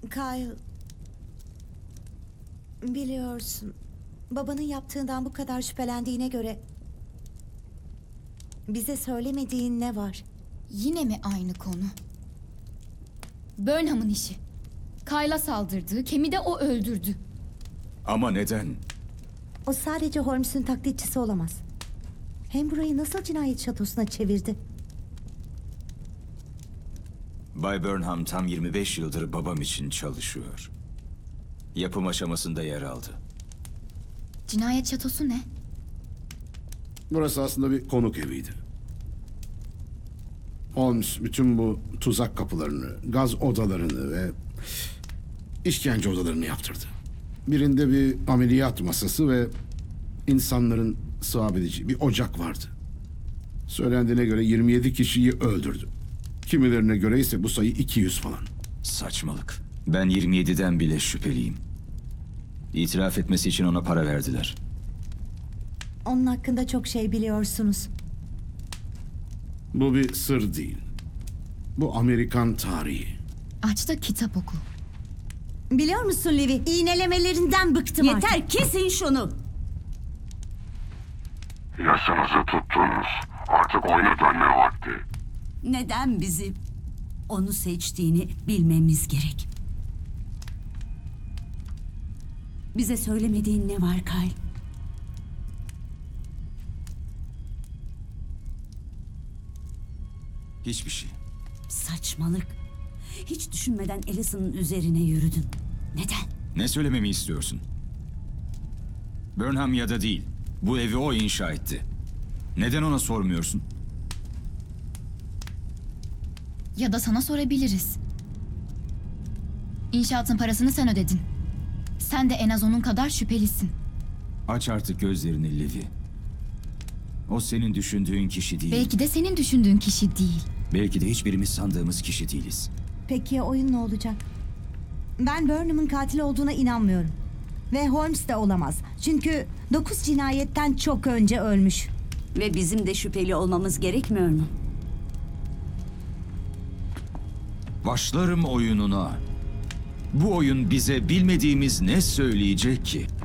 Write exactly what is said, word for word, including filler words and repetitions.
Kyle, biliyorsun, babanın yaptığından bu kadar şüphelendiğine göre bize söylemediğin ne var? Yine mi aynı konu? Burnham'ın işi. Kyle'a saldırdı, Kem'i de o öldürdü. Ama neden? O sadece Holmes'un taklitçisi olamaz. Hem burayı nasıl cinayet şatosuna çevirdi? Bay Burnham tam yirmi beş yıldır babam için çalışıyor. Yapım aşamasında yer aldı. Cinayet şatosu ne? Burası aslında bir konuk eviydi. Holmes bütün bu tuzak kapılarını, gaz odalarını ve işkence odalarını yaptırdı. Birinde bir ameliyat masası ve insanların sığabileceği bir ocak vardı. Söylendiğine göre yirmi yedi kişiyi öldürdü. Kimilerine göre ise bu sayı iki yüz falan. Saçmalık. Ben yirmi yediden bile şüpheliyim. İtiraf etmesi için ona para verdiler. Onun hakkında çok şey biliyorsunuz. Bu bir sır değil. Bu Amerikan tarihi. Aç da kitap oku. Biliyor musun Levi? İğnelemelerinden bıktım artık. Yeter, kesin şunu. Yaşınızı tuttunuz. Artık oyuna dönme vakti. Neden bizi onu seçtiğini bilmemiz gerek. Bize söylemediğin ne var Kyle? Hiçbir şey. Saçmalık. Hiç düşünmeden Alison'ın üzerine yürüdün. Neden? Ne söylememi istiyorsun? Burnham ya da değil. Bu evi o inşa etti. Neden ona sormuyorsun? Ya da sana sorabiliriz. İnşaatın parasını sen ödedin. Sen de en az onun kadar şüphelisin. Aç artık gözlerini Levi. O senin düşündüğün kişi değil. Belki de senin düşündüğün kişi değil. Belki de hiçbirimiz sandığımız kişi değiliz. Peki ya oyun ne olacak? Ben Burnham'ın katil olduğuna inanmıyorum. Ve Holmes de olamaz. Çünkü dokuz cinayetten çok önce ölmüş. Ve bizim de şüpheli olmamız gerekmiyor mu? Başlarım oyununa. Bu oyun bize bilmediğimiz ne söyleyecek ki?